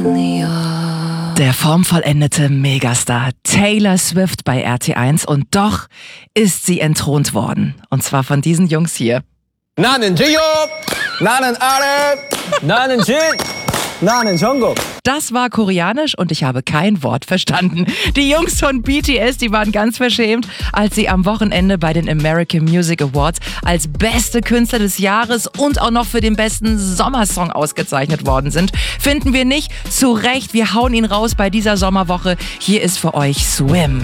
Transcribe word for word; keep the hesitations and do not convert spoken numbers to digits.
Der formvollendete Megastar Taylor Swift bei R T eins und doch ist sie entthront worden. Und zwar von diesen Jungs hier. 나는 지읒, 나는 아래, 나는 진, 나는 정국. Das war koreanisch und ich habe kein Wort verstanden. Die Jungs von B T S, die waren ganz verschämt, als sie am Wochenende bei den American Music Awards als beste Künstler des Jahres und auch noch für den besten Sommersong ausgezeichnet worden sind. Finden wir nicht. Zu Recht, wir hauen ihn raus bei dieser Sommerwoche. Hier ist für euch Swim.